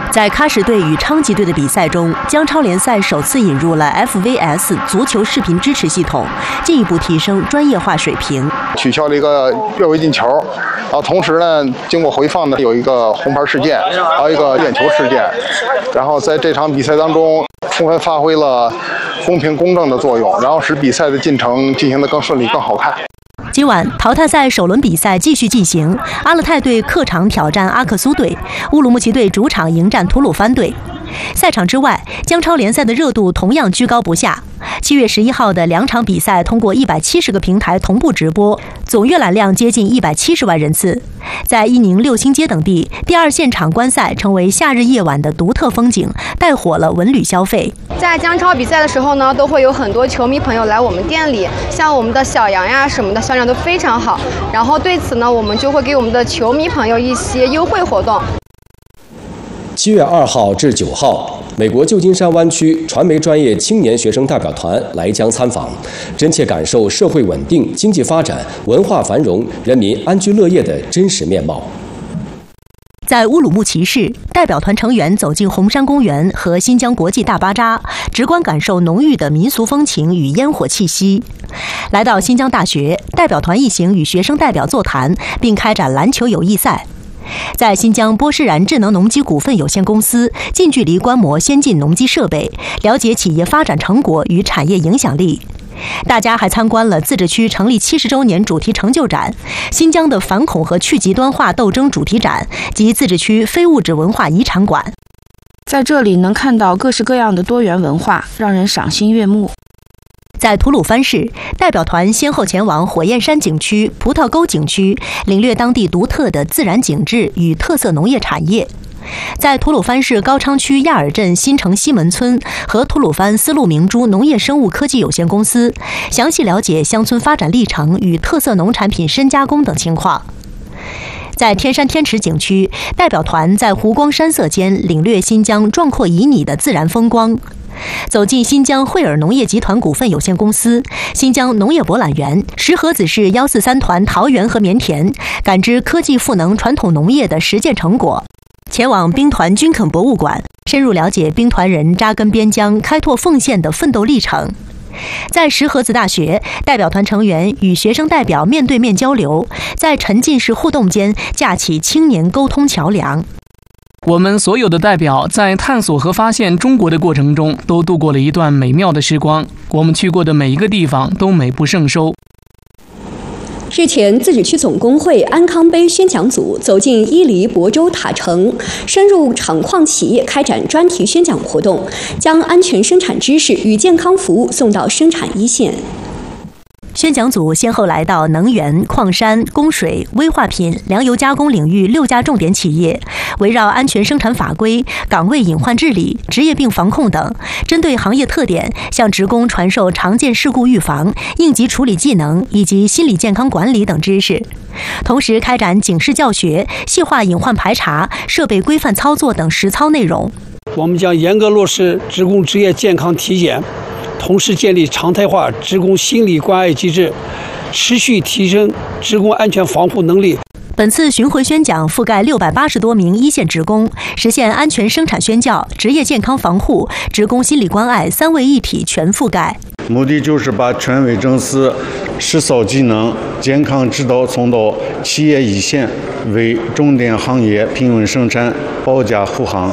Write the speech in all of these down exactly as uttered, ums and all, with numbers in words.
在喀什队与昌吉队的比赛中，江超联赛首次引入了 F V S 足球视频支持系统，进一步提升专业化水平。 取消了一个越位进球，然后同时呢，经过回放呢，有一个红牌事件，还有一个点球事件，然后在这场比赛当中，充分发挥了公平公正的作用，然后使比赛的进程进行得更顺利、更好看。 今晚淘汰赛首轮比赛继续进行，阿勒泰队客场挑战阿克苏队，乌鲁木齐队主场迎战吐鲁番队。赛场之外，江超联赛的热度同样居高不下。七月十一号的两场比赛通过一百七十个平台同步直播，总阅览量接近一百七十万人次。在伊宁六星街等地，第二现场观赛成为夏日夜晚的独特风景，带火了文旅消费。 在江超比赛的时候呢，都会有很多球迷朋友来我们店里，像我们的小羊呀什么的销量都非常好。然后对此呢，我们就会给我们的球迷朋友一些优惠活动。 七月二号至九号，美国旧金山湾区传媒专业青年学生代表团来江参访，真切感受社会稳定、经济发展、文化繁荣、人民安居乐业的真实面貌。 在乌鲁木齐市，代表团成员走进红山公园和新疆国际大巴扎，直观感受浓郁的民俗风情与烟火气息。来到新疆大学，代表团一行与学生代表座谈，并开展篮球友谊赛。在新疆波诗然智能农机股份有限公司，近距离观摩先进农机设备，了解企业发展成果与产业影响力。大家还参观了自治区成立七十周年主题成就展、新疆的反恐和去极端化斗争主题展及自治区非物质文化遗产馆。 在这里能看到各式各样的多元文化，让人赏心悦目。 在吐鲁番市，代表团先后前往火焰山景区、葡萄沟景区，领略当地独特的自然景致与特色农业产业。在吐鲁番市高昌区亚尔镇新城西门村和吐鲁番丝路明珠农业生物科技有限公司，详细了解乡村发展历程与特色农产品深加工等情况。在天山天池景区，代表团在湖光山色间领略新疆壮阔旖旎的自然风光。走进新疆惠尔农业集团股份有限公司、新疆农业博览园、石河子市幺四三团桃园和棉田，感知科技赋能传统农业的实践成果。前往兵团军垦博物馆，深入了解兵团人扎根边疆、开拓奉献的奋斗历程。在石河子大学，代表团成员与学生代表面对面交流，在沉浸式互动间架起青年沟通桥梁。 我们所有的代表在探索和发现中国的过程中，都度过了一段美妙的时光。我们去过的每一个地方都美不胜收。 日前，自治区总工会安康杯宣讲组走进伊犁亳州塔城，深入厂矿企业开展专题宣讲活动，将安全生产知识与健康服务送到生产一线。 宣讲组先后来到能源、矿山、供水、危化品、粮油加工领域六家重点企业，围绕安全生产法规、岗位隐患治理、职业病防控等，针对行业特点，向职工传授常见事故预防、应急处理技能以及心理健康管理等知识。同时开展警示教学，细化隐患排查、设备规范操作等实操内容。 我们将严格落实职工职业健康体检，同时建立常态化职工心理关爱机制，持续提升职工安全防护能力。 本次巡回宣讲覆盖六百八十多名一线职工，实现安全生产宣教、职业健康防护、职工心理关爱三位一体全覆盖。 目的就是把权威正思、实操技能、健康指导送到企业一线，为重点行业平稳生产保驾护航。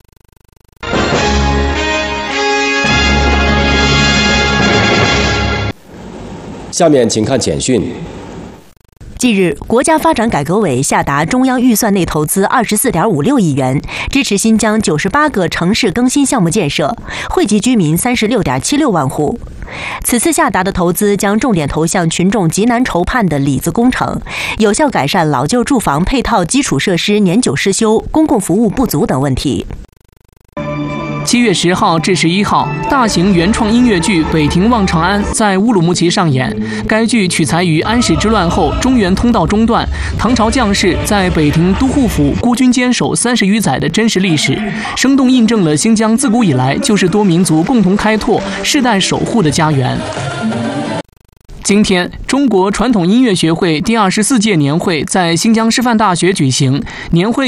下面请看简讯。 近日，国家发展改革委下达中央预算内投资二十四点五六亿元，支持新疆九十八个城市更新项目建设，惠及居民三十六点七六万户。此次下达的投资将重点投向群众极难筹盼的里子工程，有效改善老旧住房配套基础设施年久失修、公共服务不足等问题。 七月十号至十一号，大型原创音乐剧《北庭望长安》在乌鲁木齐上演。该剧取材于安史之乱后中原通道中断，唐朝将士在北庭都护府孤军坚守三十余载的真实历史，生动印证了新疆自古以来就是多民族共同开拓、世代守护的家园。今天，中国传统音乐学会第二十四届年会在新疆师范大学举行，年会